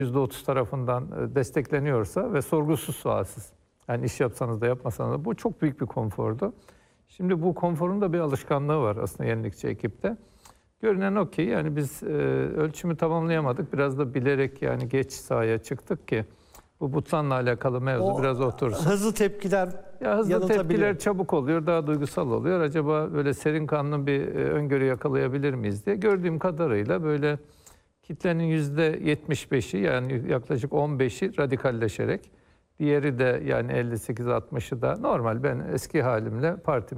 %30 tarafından destekleniyorsa ve sorgusuz sualsiz. Yani iş yapsanız da yapmasanız da bu çok büyük bir konfordu. Şimdi bu konforun da bir alışkanlığı var aslında yenilikçi ekipte. Görünen o ki yani biz ölçümü tamamlayamadık. Biraz da bilerek yani geç sahaya çıktık ki bu Butlan'la alakalı mevzu biraz otursun. Hızlı tepkiler Hızlı tepkiler çabuk oluyor, daha duygusal oluyor. Acaba böyle serin kanlı bir öngörü yakalayabilir miyiz diye. Gördüğüm kadarıyla böyle kitlenin %75'i yani yaklaşık 15'i radikalleşerek, diğeri de yani 58-60'ı da normal ben eski halimle partimi